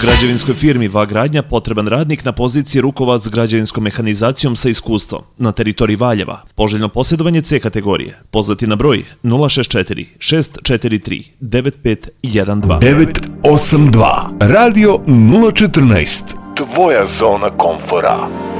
Građevinskoj firmi VA Gradnja potreban radnik na poziciji rukovac građevinskom mehanizacijom sa iskustvom na teritoriji Valjeva. Poželjno posjedovanje C kategorije. Pozvati na broj 064 643 9512. 982 Radio 014. Tvoja zona komfora.